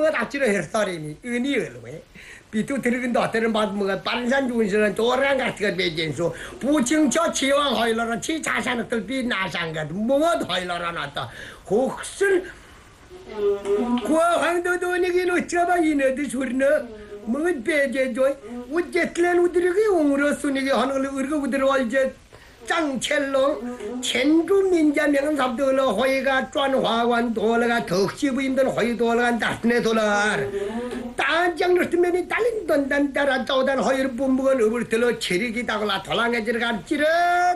뭐가 닥치러 혈살이니 은이 얼왜 비투 들은 도들은 받 뭐가 반산 중에서는 도랑 같은 배진수 부칭저 치왕 허일러라 치 자산을 비 나상가 뭐가 허일러라 났다 혹슨 과황도도 니긴 어쩌봐 이너들 소리나 뭐 배제죠 우제틀란 우들이 옹으로 순이게 하늘 의르고 우들 월제 짱첼로 천주 민자명은 잡들러 호이가 쫀 화관 돌아가 덕시부 힘든 호이 돌아간 다스네 돌아 딴장로 뜨면이 딸린 돈단 따라 쪼단 호이를 뿜부건 업을 들러 체리기 다글라 돌랑해지러 간지러